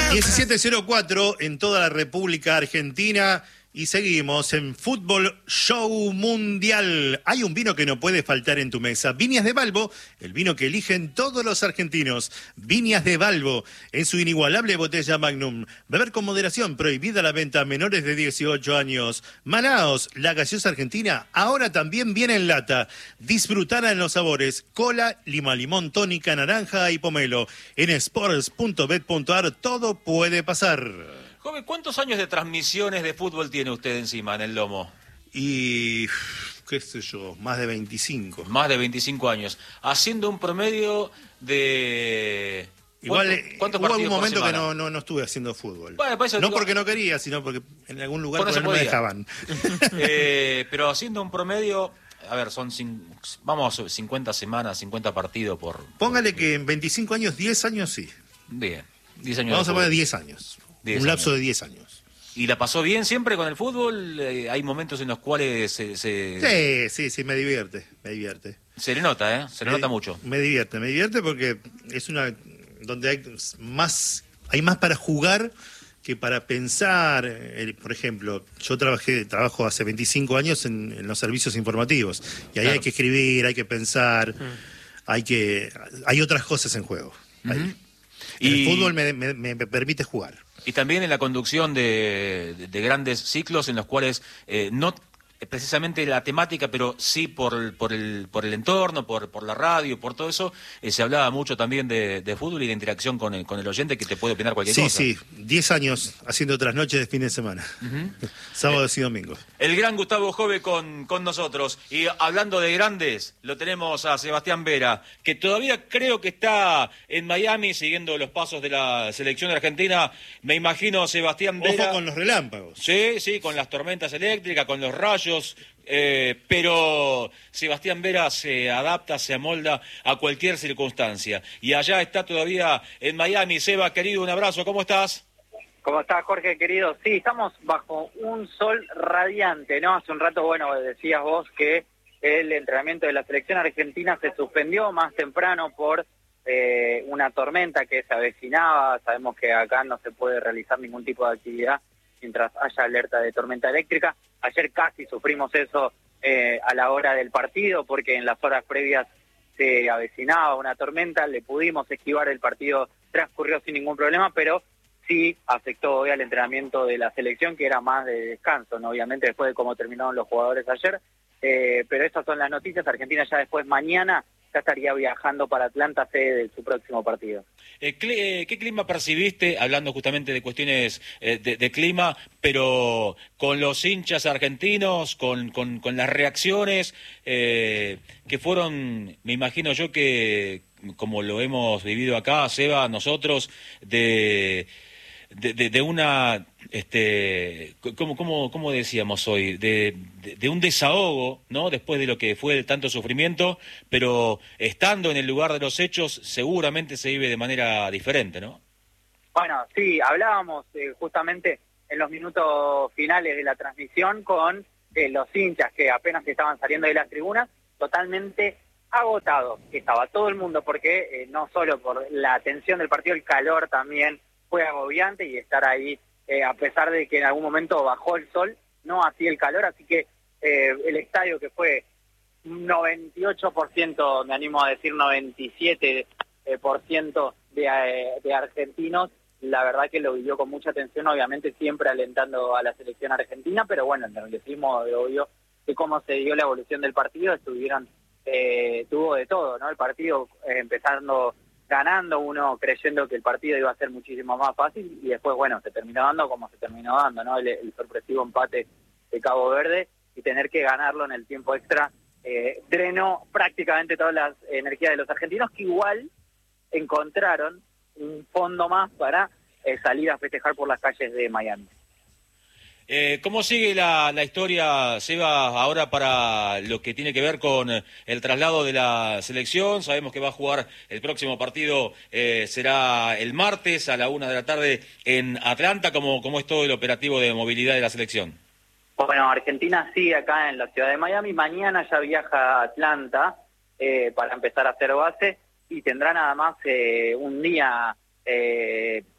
17:04 en toda la República Argentina y seguimos en Fútbol Show Mundial. Hay un vino que no puede faltar en tu mesa. Viñas de Balbo, el vino que eligen todos los argentinos. Viñas de Balbo, en su inigualable botella Magnum. Beber con moderación, prohibida la venta a menores de 18 años. Manaos, la gaseosa argentina, ahora también viene en lata. Disfrutará en los sabores cola, lima, limón, tónica, naranja y pomelo. En sports.bet.ar todo puede pasar. Joven, ¿cuántos años de transmisiones de fútbol tiene usted encima en el lomo? Y, qué sé yo, más de 25. Más de 25 años. Haciendo un promedio de... Igual ¿Cuántos hubo partidos algún momento por que semana? no estuve haciendo fútbol. Bueno, pues eso no digo... porque no quería, sino porque en algún lugar no no me dejaban. Pero haciendo un promedio... A ver, vamos a 50 semanas, 50 partidos por... Póngale que en 25 años, 10 años sí. Bien, 10 años. Vamos a poner 10 años. 10 un lapso años. de 10 años. ¿Y la pasó bien siempre con el fútbol? ¿Hay momentos en los cuales Sí, me divierte. Se le nota, ¿eh? Se le nota mucho. Me divierte porque es una... donde hay más para jugar que para pensar. Por ejemplo, yo trabajo hace 25 años en los servicios informativos y ahí Claro. hay que escribir, hay que pensar, hay otras cosas en juego. Ahí. El fútbol me permite jugar. Y también en la conducción de grandes ciclos en los cuales no precisamente la temática, pero sí por el entorno, por la radio, por todo eso, se hablaba mucho también de fútbol y de interacción con el oyente que te puede opinar cualquier cosa. Sí, 10 años haciendo trasnoches de fin de semana, sábados y domingos. El gran Gustavo Jove con nosotros. Y hablando de grandes, lo tenemos a Sebastián Vera, que todavía creo que está en Miami siguiendo los pasos de la selección argentina. Me imagino Sebastián Vera... Ojo con los relámpagos. Sí, con las tormentas eléctricas, con los rayos, pero Sebastián Vera se adapta, se amolda a cualquier circunstancia. Y allá está todavía en Miami. Seba, querido, un abrazo, ¿cómo estás? ¿Cómo estás, Jorge, querido? Sí, estamos bajo un sol radiante, ¿no? Hace un rato, bueno, decías vos que el entrenamiento de la selección argentina se suspendió más temprano por una tormenta que se avecinaba. Sabemos que acá no se puede realizar ningún tipo de actividad mientras haya alerta de tormenta eléctrica. Ayer casi sufrimos eso a la hora del partido, porque en las horas previas se avecinaba una tormenta, le pudimos esquivar, el partido transcurrió sin ningún problema, pero sí afectó hoy al entrenamiento de la selección, que era más de descanso, ¿no? Obviamente después de cómo terminaron los jugadores ayer, pero estas son las noticias. Argentina ya después mañana ya estaría viajando para Atlanta, sede de su próximo partido. ¿Qué clima percibiste, hablando justamente de cuestiones de clima, pero con los hinchas argentinos, con las reacciones que fueron, me imagino yo que, como lo hemos vivido acá, Seba, nosotros, de una, ¿cómo decíamos hoy? De un desahogo, ¿no? Después de lo que fue el tanto sufrimiento, pero estando en el lugar de los hechos, seguramente se vive de manera diferente, ¿no? Bueno, sí, hablábamos justamente en los minutos finales de la transmisión con los hinchas que apenas estaban saliendo de las tribunas, totalmente agotados. Estaba todo el mundo, porque no solo por la tensión del partido, el calor también fue agobiante, y estar ahí, a pesar de que en algún momento bajó el sol, no hacía el calor, así que el estadio, que fue 98%, me animo a decir 97% de argentinos, la verdad que lo vivió con mucha atención, obviamente siempre alentando a la selección argentina, pero bueno, el nerviosismo de obvio de cómo se dio la evolución del partido, tuvo de todo, ¿no? El partido empezando ganando, uno creyendo que el partido iba a ser muchísimo más fácil, y después, bueno, se terminó dando como se terminó dando, ¿no? El sorpresivo empate de Cabo Verde, y tener que ganarlo en el tiempo extra drenó prácticamente todas las energías de los argentinos, que igual encontraron un fondo más para salir a festejar por las calles de Miami. ¿Cómo sigue la historia, Seba, ahora para lo que tiene que ver con el traslado de la selección? Sabemos que va a jugar el próximo partido, será el martes a la 1 de la tarde en Atlanta. ¿Cómo es todo el operativo de movilidad de la selección? Bueno, Argentina sigue acá en la ciudad de Miami. Mañana ya viaja a Atlanta para empezar a hacer base, y tendrá nada más un día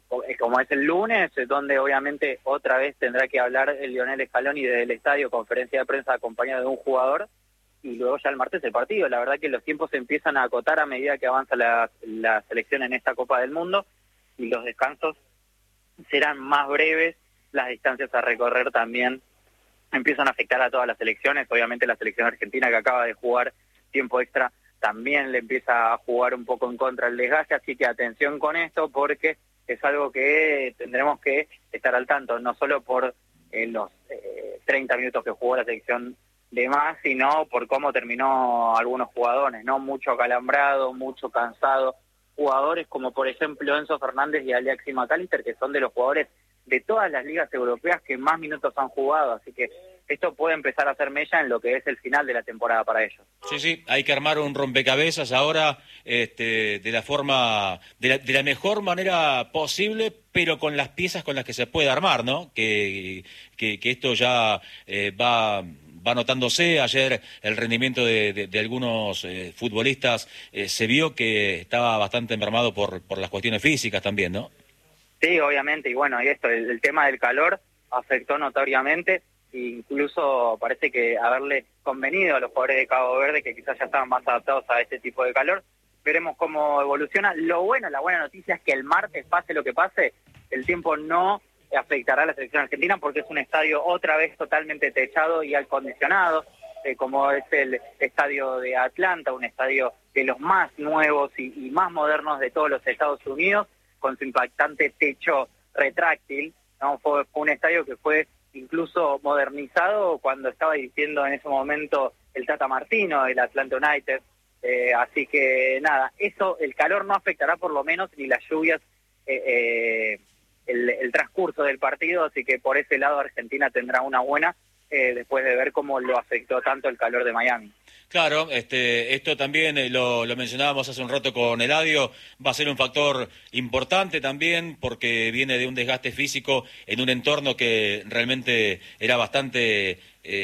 como es el lunes, donde obviamente otra vez tendrá que hablar el Lionel Scaloni desde el estadio, conferencia de prensa acompañado de un jugador, y luego ya el martes el partido. La verdad que los tiempos se empiezan a acotar a medida que avanza la selección en esta Copa del Mundo, y los descansos serán más breves, las distancias a recorrer también empiezan a afectar a todas las selecciones. Obviamente la selección argentina, que acaba de jugar tiempo extra, también le empieza a jugar un poco en contra el desgaste, así que atención con esto, porque es algo que tendremos que estar al tanto, no solo por los 30 minutos que jugó la selección de más, sino por cómo terminó algunos jugadores, ¿no? Mucho acalambrado, mucho cansado, jugadores como por ejemplo Enzo Fernández y Alexis McAllister, que son de los jugadores de todas las ligas europeas que más minutos han jugado, así que esto puede empezar a hacer mella en lo que es el final de la temporada para ellos. Sí, hay que armar un rompecabezas ahora de la forma, de la mejor manera posible, pero con las piezas con las que se puede armar, ¿no? Que esto ya va notándose. Ayer el rendimiento de algunos futbolistas se vio que estaba bastante mermado por las cuestiones físicas también, ¿no? Sí, obviamente, y bueno, y esto, el tema del calor afectó notoriamente, incluso parece que haberle convenido a los jugadores de Cabo Verde, que quizás ya estaban más adaptados a este tipo de calor. Veremos cómo evoluciona. Lo bueno, la buena noticia es que el martes, pase lo que pase, el tiempo no afectará a la selección argentina, porque es un estadio otra vez totalmente techado y acondicionado, como es el estadio de Atlanta, un estadio de los más nuevos y más modernos de todos los Estados Unidos, con su impactante techo retráctil, ¿no? Fue un estadio que fue incluso modernizado cuando estaba dirigiendo en ese momento el Tata Martino, el Atlanta United, así que nada, eso, el calor no afectará por lo menos, ni las lluvias, el transcurso del partido, así que por ese lado Argentina tendrá una buena, después de ver cómo lo afectó tanto el calor de Miami. Claro, esto también lo mencionábamos hace un rato con Eladio, va a ser un factor importante también porque viene de un desgaste físico en un entorno que realmente era bastante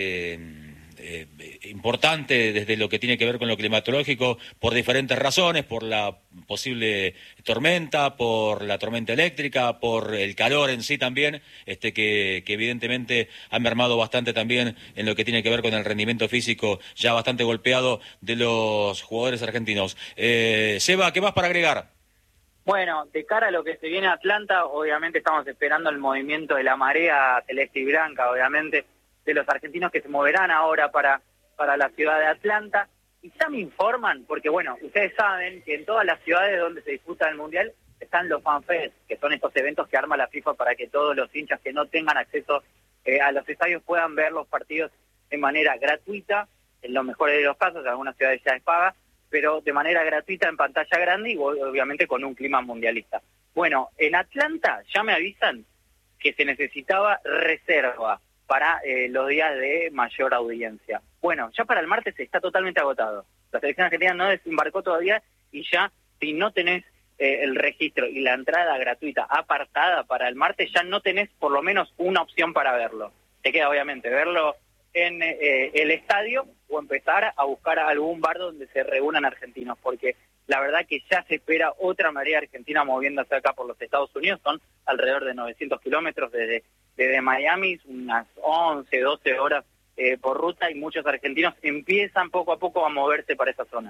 importante desde lo que tiene que ver con lo climatológico por diferentes razones, por la posible tormenta, por la tormenta eléctrica, por el calor en sí también, que evidentemente ha mermado bastante también en lo que tiene que ver con el rendimiento físico ya bastante golpeado de los jugadores argentinos. Seba, ¿qué más para agregar? Bueno, de cara a lo que se viene a Atlanta, obviamente estamos esperando el movimiento de la marea celeste y blanca, obviamente, de los argentinos que se moverán ahora para la ciudad de Atlanta. Y ya me informan, porque bueno, ustedes saben que en todas las ciudades donde se disputa el Mundial están los FanFest, que son estos eventos que arma la FIFA para que todos los hinchas que no tengan acceso a los estadios puedan ver los partidos de manera gratuita, en los mejores de los casos, en algunas ciudades ya es paga, pero de manera gratuita en pantalla grande y obviamente con un clima mundialista. Bueno, en Atlanta ya me avisan que se necesitaba reserva para los días de mayor audiencia. Bueno, ya para el martes está totalmente agotado. La selección argentina no desembarcó todavía y ya, si no tenés el registro y la entrada gratuita apartada para el martes, ya no tenés por lo menos una opción para verlo. Te queda obviamente verlo en el estadio o empezar a buscar algún bar donde se reúnan argentinos, porque la verdad que ya se espera otra marea argentina moviéndose acá por los Estados Unidos. Son alrededor de 900 kilómetros desde Miami, unas 11, 12 horas por ruta, y muchos argentinos empiezan poco a poco a moverse para esa zona.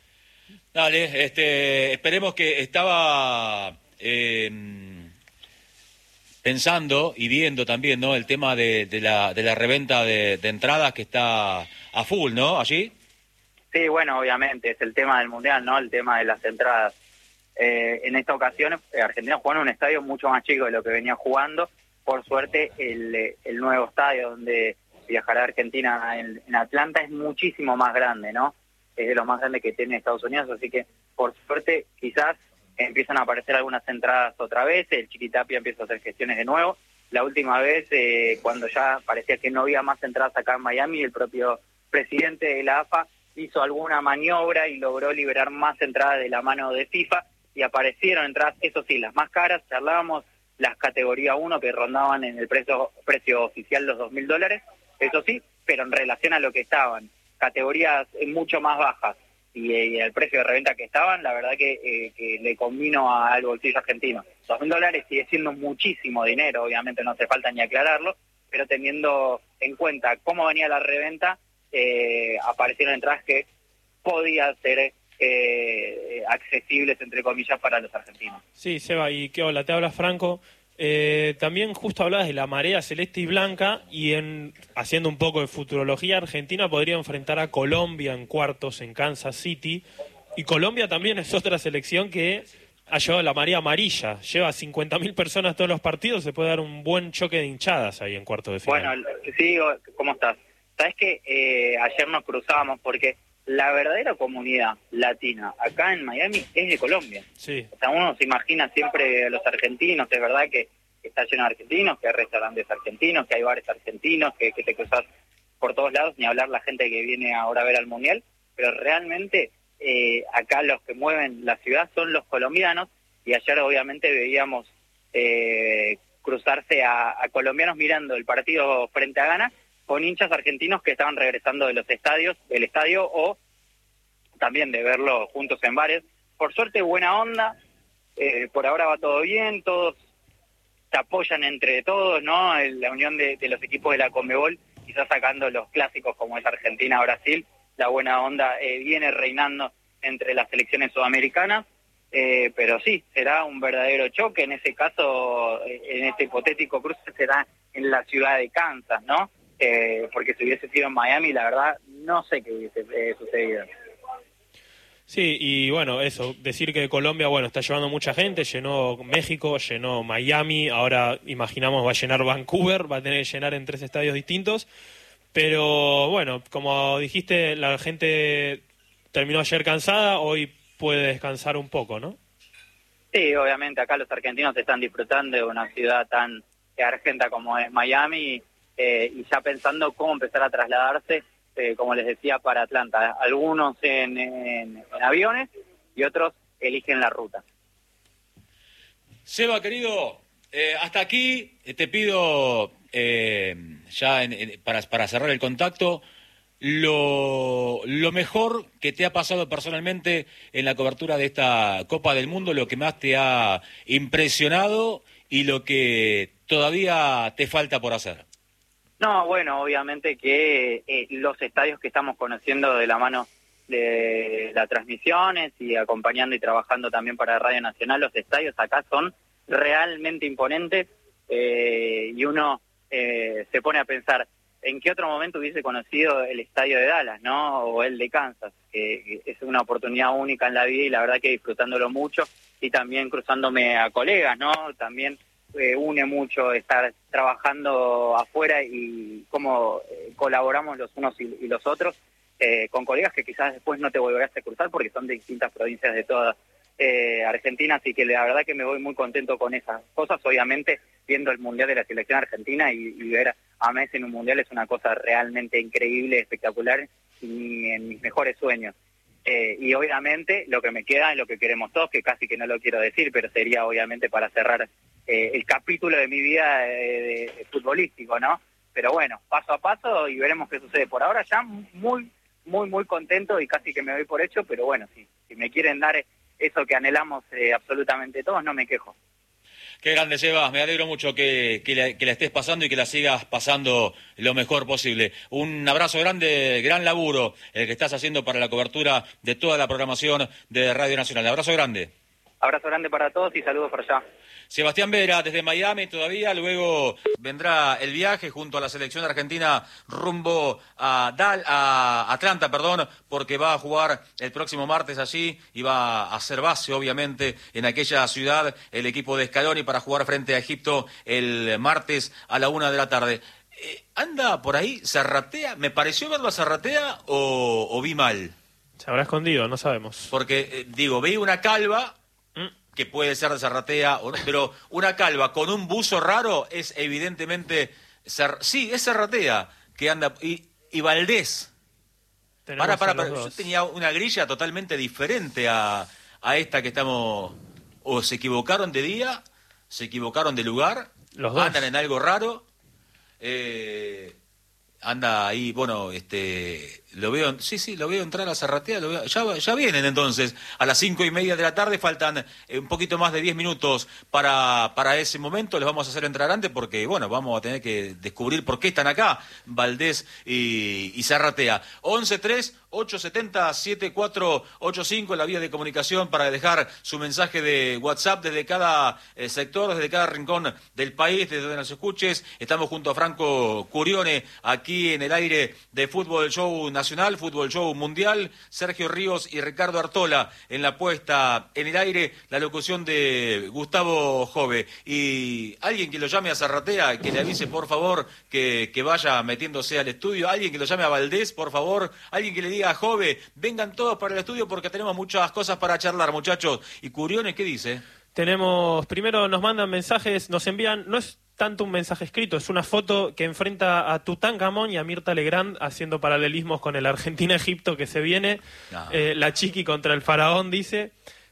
Dale, esperemos que estaba pensando y viendo también, ¿no? El tema de la reventa de entradas que está a full, ¿no? Allí. Sí, bueno, obviamente, es el tema del Mundial, ¿no? El tema de las entradas. En esta ocasión, Argentina jugó en un estadio mucho más chico de lo que venía jugando. Por suerte, el nuevo estadio donde viajará Argentina en Atlanta es muchísimo más grande, ¿no? Es de los más grandes que tiene Estados Unidos, así que, por suerte, quizás empiezan a aparecer algunas entradas otra vez, el Chiquitapia empieza a hacer gestiones de nuevo. La última vez, cuando ya parecía que no había más entradas acá en Miami, el propio presidente de la AFA hizo alguna maniobra y logró liberar más entradas de la mano de FIFA, y aparecieron entradas, eso sí, las más caras. Charlábamos las categoría 1 que rondaban en el precio oficial los $2.000, eso sí, pero en relación a lo que estaban, categorías mucho más bajas y el precio de reventa que estaban, la verdad que le convino al bolsillo argentino. $2.000 sigue siendo muchísimo dinero, obviamente no hace falta ni aclararlo, pero teniendo en cuenta cómo venía la reventa, aparecieron entradas que podían ser accesibles, entre comillas, para los argentinos. Sí, Seba, y qué hola, te habla Franco. También justo hablabas de la marea celeste y blanca, y haciendo un poco de futurología, Argentina podría enfrentar a Colombia en cuartos en Kansas City, y Colombia también es otra selección que ha llevado la marea amarilla, lleva 50.000 personas todos los partidos, se puede dar un buen choque de hinchadas ahí en cuartos de final. Bueno, sí, ¿cómo estás? Sabes que ayer nos cruzábamos porque la verdadera comunidad latina acá en Miami es de Colombia. Sí. O sea, uno se imagina siempre a los argentinos, es verdad que está lleno de argentinos, que hay restaurantes argentinos, que hay bares argentinos, que te cruzas por todos lados, ni hablar la gente que viene ahora a ver al Mundial, pero realmente acá los que mueven la ciudad son los colombianos, y ayer obviamente veíamos cruzarse a colombianos mirando el partido frente a Ghana, con hinchas argentinos que estaban regresando del estadio, o también de verlo juntos en bares. Por suerte, buena onda, por ahora va todo bien, todos se apoyan entre todos, ¿no? La unión de los equipos de la Conmebol, quizás sacando los clásicos como es Argentina-Brasil, la buena onda viene reinando entre las selecciones sudamericanas, pero sí, será un verdadero choque. En ese caso, en este hipotético cruce, será en la ciudad de Kansas, ¿no? Porque si hubiese sido en Miami, la verdad, no sé qué hubiese sucedido. Sí, y bueno, eso, decir que Colombia, bueno, está llevando mucha gente, llenó México, llenó Miami, ahora imaginamos va a llenar Vancouver, va a tener que llenar en 3 estadios distintos, pero bueno, como dijiste, la gente terminó ayer cansada, hoy puede descansar un poco, ¿no? Sí, obviamente acá los argentinos están disfrutando de una ciudad tan argenta como es Miami, y ya pensando cómo empezar a trasladarse, como les decía, para Atlanta. Algunos en aviones y otros eligen la ruta. Seba, querido, hasta aquí te pido, ya para cerrar el contacto, lo mejor que te ha pasado personalmente en la cobertura de esta Copa del Mundo, lo que más te ha impresionado y lo que todavía te falta por hacer. No, bueno, obviamente que los estadios que estamos conociendo de la mano de las transmisiones y acompañando y trabajando también para Radio Nacional, los estadios acá son realmente imponentes, y uno se pone a pensar en qué otro momento hubiese conocido el estadio de Dallas, ¿no? O el de Kansas, que es una oportunidad única en la vida, y la verdad que disfrutándolo mucho, y también cruzándome a colegas, ¿no? También une mucho estar trabajando afuera y cómo colaboramos los unos y los otros, con colegas que quizás después no te volverás a cruzar porque son de distintas provincias de toda Argentina, así que la verdad que me voy muy contento con esas cosas. Obviamente viendo el Mundial de la Selección Argentina y ver a Messi en un Mundial es una cosa realmente increíble, espectacular, y en mis mejores sueños. Y obviamente lo que me queda es lo que queremos todos, que casi que no lo quiero decir, pero sería obviamente para cerrar el capítulo de mi vida de futbolístico, ¿no? Pero bueno, paso a paso y veremos qué sucede. Por ahora ya muy, muy, muy contento y casi que me doy por hecho, pero bueno, si me quieren dar eso que anhelamos absolutamente todos, no me quejo. Qué grande, Sebas, me alegro mucho que la estés pasando y que la sigas pasando lo mejor posible. Un abrazo grande, gran laburo el que estás haciendo para la cobertura de toda la programación de Radio Nacional. Abrazo grande. Abrazo grande para todos y saludos por allá. Sebastián Vera desde Miami todavía, luego vendrá el viaje junto a la selección argentina rumbo a Atlanta, porque va a jugar el próximo martes allí y va a hacer base obviamente en aquella ciudad el equipo de Scaloni para jugar frente a Egipto el martes a la 1 de la tarde. ¿Anda por ahí? ¿Zarratea? ¿Me pareció verlo a Zarratea o vi mal? Se habrá escondido, no sabemos. Porque, veía una calva que puede ser de Zarratea, pero una calva con un buzo raro es evidentemente... Sí, es Zarratea, que anda... Y Valdés. Para. Yo tenía una grilla totalmente diferente a esta que estamos... O se equivocaron de día, se equivocaron de lugar, los dos andan en algo raro. anda ahí, bueno, lo veo, lo veo entrar a Zarratea, ya vienen entonces, a las 5:30 de la tarde, faltan un poquito más de 10 minutos para ese momento, les vamos a hacer entrar antes porque, bueno, vamos a tener que descubrir por qué están acá, Valdés y Zarratea. 11-3-870-7485, la vía de comunicación para dejar su mensaje de WhatsApp desde cada sector, desde cada rincón del país, desde donde nos escuches. Estamos junto a Franco Curione, aquí en el aire de Fútbol Show Nacional, Fútbol Show Mundial, Sergio Ríos y Ricardo Artola en la puesta en el aire, la locución de Gustavo Jove. Y alguien que lo llame a Zarratea, que le avise por favor que vaya metiéndose al estudio, alguien que lo llame a Valdés, por favor, alguien que le diga a Jove, vengan todos para el estudio porque tenemos muchas cosas para charlar, muchachos. ¿Y Curione qué dice? Primero nos mandan mensajes, nos envían, no es tanto un mensaje escrito, es una foto que enfrenta a Tutankamón y a Mirta Legrand haciendo paralelismos con el Argentina-Egipto que se viene. La Chiqui contra el Faraón, dice.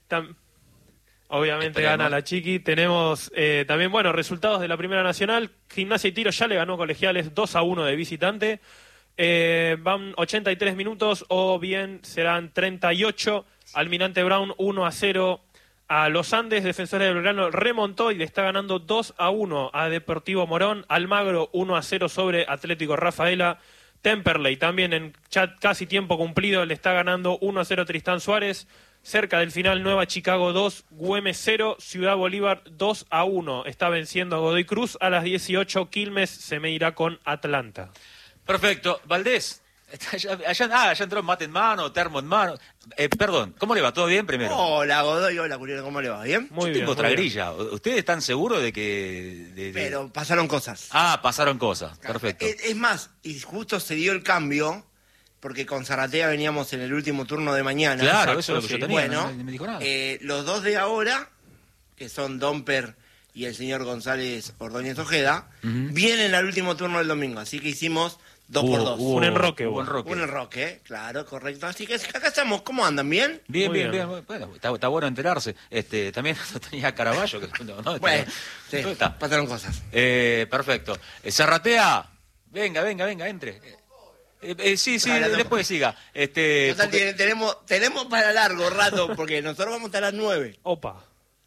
Obviamente gana la Chiqui. Tenemos también, bueno, resultados de la Primera Nacional. Gimnasia y Tiro ya le ganó Colegiales 2-1 de visitante. Van 83 minutos o bien serán 38. Almirante Brown 1-0 a Los Andes. Defensores de Belgrano remontó y le está ganando 2-1 a Deportivo Morón. Almagro 1-0 sobre Atlético Rafaela. Temperley también en casi tiempo cumplido le está ganando 1-0 Tristán Suárez. Cerca del final, Nueva Chicago 2, Güemes 0, Ciudad Bolívar 2-1. Está venciendo a Godoy Cruz. A las 18, Quilmes se medirá con Atlanta. Perfecto. Valdés, allá entró mate en mano, termo en mano. Perdón, ¿cómo le va? ¿Todo bien primero? Hola, Godoy, hola, Curione, ¿cómo le va? ¿Bien? Yo tengo otra grilla. ¿Ustedes están seguros de que...? Pero pasaron cosas. Pasaron cosas. Claro. Perfecto. Es más, y justo se dio el cambio, porque con Zarratea veníamos en el último turno de mañana. Claro, eso es lo que yo tenía, bueno, no me dijo nada. Los dos de ahora, que son Domper y el señor González Ordóñez Ojeda, vienen al último turno del domingo, así que hicimos 2 por 2. Un enroque. Un enroque, claro, correcto. Así que acá estamos. ¿Cómo andan? ¿Bien? Bien. Bueno, está bueno enterarse. También tenía Caraballo. Bueno, sí, pasaron cosas. Perfecto. Zarratea, venga, entre. Sí, después siga. Total, tenemos para largo rato, porque nosotros vamos hasta las 9. Opa.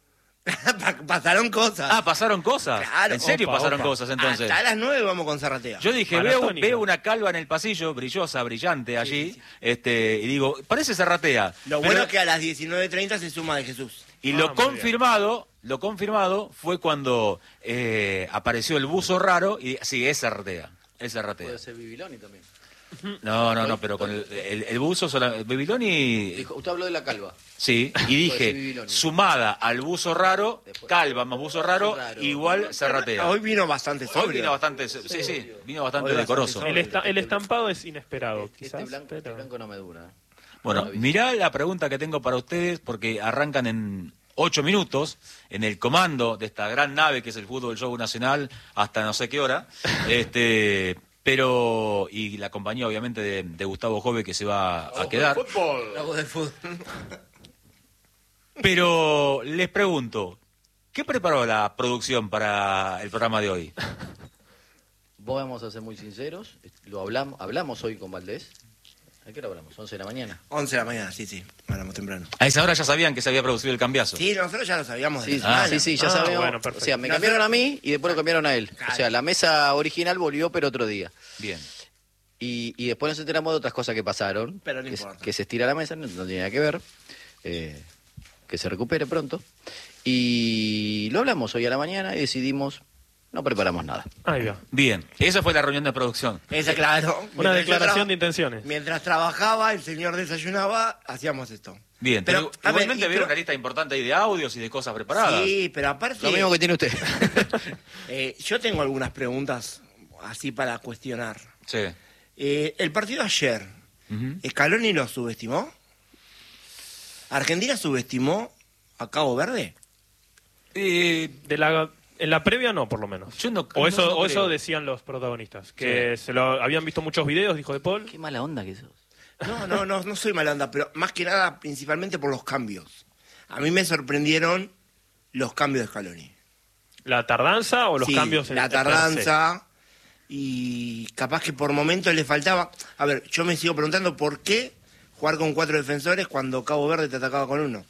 Pasaron cosas. ¿Pasaron cosas? Claro. ¿En serio pasaron cosas entonces? Hasta las 9 vamos con Zarratea. Yo dije, veo una calva en el pasillo, brillosa, brillante allí, sí. Y digo, parece Zarratea. Lo bueno es que a las 19:30 se suma de Jesús. Y lo confirmado fue cuando apareció el buzo raro, y sí, es Zarratea. Puede ser Bibiloni también. No, pero con el buzo, Bibiloni... Dijo, usted habló de la calva. Sí, y dije, sumada al buzo raro, calva más buzo raro, igual Zarratea. Hoy vino bastante sobrio. Hoy vino bastante, vino bastante decoroso. El estampado es inesperado, quizás. Este blanco no me dura. Bueno, mirá la pregunta que tengo para ustedes, porque arrancan en 8 minutos, en el comando de esta gran nave que es el Fútbol Show Nacional, hasta no sé qué hora, pero, y la compañía obviamente de Gustavo Jove que se va a quedar. Hago de fútbol. Pero les pregunto, ¿qué preparó la producción para el programa de hoy? Vamos a ser muy sinceros, hablamos hoy con Valdés. ¿A qué hora hablamos? 11 de la mañana. 11 de la mañana, sí, hablamos temprano. A esa hora ya sabían que se había producido el cambiazo. Sí, nosotros ya lo sabíamos. Sí, ya sabíamos. Bueno, o sea, me cambiaron a mí y después lo cambiaron a él. Claro. O sea, la mesa original volvió, pero otro día. Bien. Y después nos enteramos de otras cosas que pasaron. Pero no importa. Que se estira la mesa, no tiene nada que ver. Que se recupere pronto. Y lo hablamos hoy a la mañana y decidimos, no preparamos nada. Ahí va. Bien, esa fue la reunión de producción. Esa, claro. Una declaración de intenciones. Mientras trabajaba, el señor desayunaba, hacíamos esto. Bien, pero igualmente veo una lista importante ahí de audios y de cosas preparadas. Sí, pero aparte... Lo mismo que tiene usted. Yo tengo algunas preguntas así para cuestionar. Sí. El partido ayer, ¿Scaloni lo subestimó? ¿Argentina subestimó a Cabo Verde? En la previa no, por lo menos. Yo no, o eso creo. decían los protagonistas, que se lo habían visto muchos videos, dijo De Paul. Qué mala onda que sos. No soy mala onda, pero más que nada, principalmente por los cambios. A mí me sorprendieron los cambios de Scaloni. ¿La tardanza o los cambios en la tardanza, y capaz que por momentos le faltaba. A ver, yo me sigo preguntando por qué jugar con 4 defensores cuando Cabo Verde te atacaba con 1.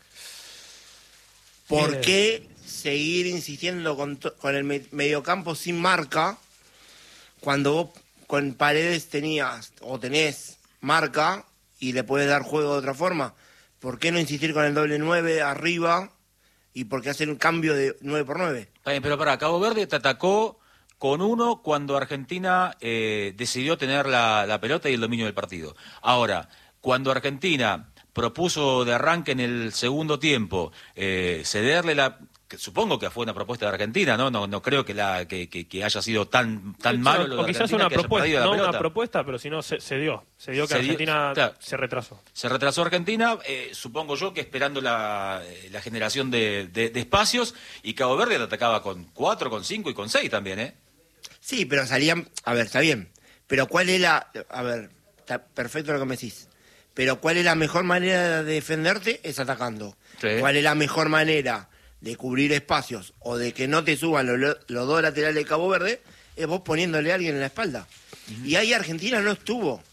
¿Por qué seguir insistiendo con el mediocampo sin marca cuando vos con Paredes tenés marca y le puedes dar juego de otra forma? ¿Por qué no insistir con el doble 9 arriba y por qué hacer un cambio de 9 por 9? Pero para Cabo Verde te atacó con 1 cuando Argentina decidió tener la pelota y el dominio del partido. Ahora, cuando Argentina propuso de arranque en el segundo tiempo cederle que supongo que fue una propuesta de Argentina, no creo que haya sido tan malo lo de o quizás Argentina una que haya propuesta, perdido la no pelota. una propuesta, pero si no se dio que Argentina claro, se retrasó. Se retrasó Argentina, supongo yo que esperando la generación de espacios, y Cabo Verde la atacaba con 4, con 5 y con 6 también, ¿eh? Sí, pero salían... A ver, está bien. Pero ¿cuál es la...? A ver, está perfecto lo que me decís. Pero ¿cuál es la mejor manera de defenderte? Es atacando. Sí. ¿Cuál es la mejor manera de cubrir espacios o de que no te suban los 2 laterales de Cabo Verde? Es vos poniéndole a alguien en la espalda. Uh-huh. Y ahí Argentina no estuvo.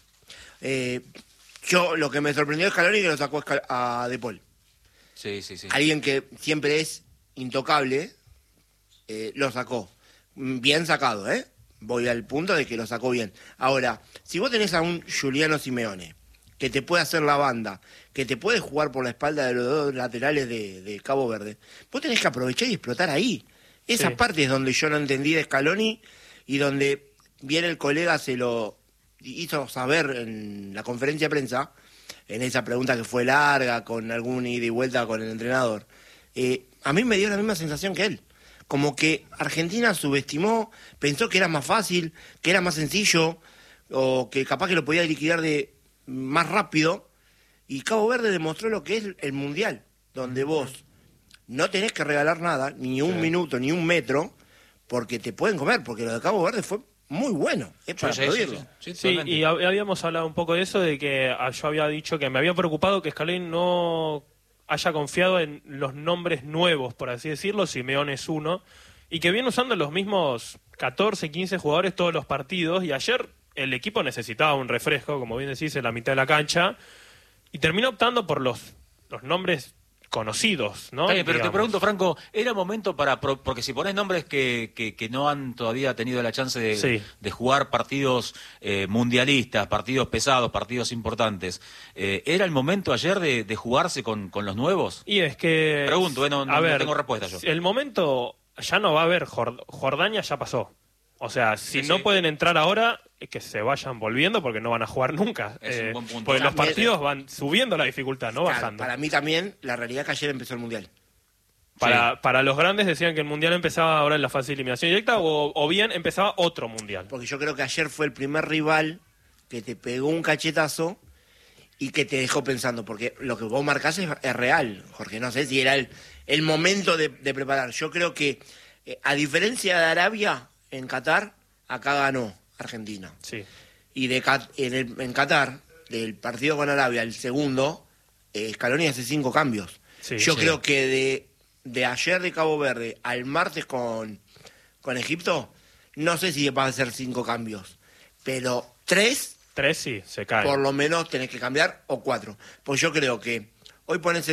Yo lo que me sorprendió es Scaloni, que lo sacó a De Paul. Sí. Alguien que siempre es intocable, lo sacó. Bien sacado, ¿eh? Voy al punto de que lo sacó bien. Ahora, si vos tenés a un Juliano Simeone que te puede hacer la banda, que te puede jugar por la espalda de los 2 laterales de Cabo Verde, vos tenés que aprovechar y explotar ahí. Esa parte es donde yo no entendí de Scaloni y donde bien el colega se lo hizo saber en la conferencia de prensa, en esa pregunta que fue larga, con algún ida y vuelta con el entrenador. A mí me dio la misma sensación que él. Como que Argentina subestimó, pensó que era más fácil, que era más sencillo, o que capaz que lo podía liquidar más rápido, y Cabo Verde demostró lo que es el Mundial, donde vos no tenés que regalar nada, ni un minuto, ni un metro, porque te pueden comer, porque lo de Cabo Verde fue muy bueno, es para aplaudirlo. Sí, y habíamos hablado un poco de eso, de que yo había dicho que me había preocupado que Scaloni no haya confiado en los nombres nuevos, por así decirlo. Simeone es uno, y que viene usando los mismos 14, 15 jugadores todos los partidos, y ayer el equipo necesitaba un refresco, como bien decís, en la mitad de la cancha, y terminó optando por los nombres conocidos, ¿no? Pero te pregunto, Franco, ¿era momento porque si pones nombres que no han todavía tenido la chance de jugar partidos mundialistas, partidos pesados, partidos importantes, ¿era el momento ayer de jugarse con los nuevos? Y es que... Pregunto, no tengo respuesta yo. El momento ya no va a haber, Jordania ya pasó. O sea, si no pueden entrar ahora, que se vayan volviendo porque no van a jugar nunca. Es un buen punto. Porque los partidos van subiendo la dificultad, no bajando. Para mí también, la realidad es que ayer empezó el Mundial. Para los grandes decían que el Mundial empezaba ahora en la fase de eliminación directa o bien empezaba otro Mundial. Porque yo creo que ayer fue el primer rival que te pegó un cachetazo y que te dejó pensando. Porque lo que vos marcás es real, Jorge. No sé si era el momento de preparar. Yo creo que, a diferencia de Arabia, en Qatar, acá ganó Argentina. Sí. Y en Qatar, del partido con Arabia, el segundo, Scaloni hace 5 cambios. Sí, yo creo que de ayer de Cabo Verde al martes con Egipto, no sé si va a ser 5 cambios, pero 3 sí, se cae. por lo menos tenés que cambiar, o 4. Pues yo creo que hoy pones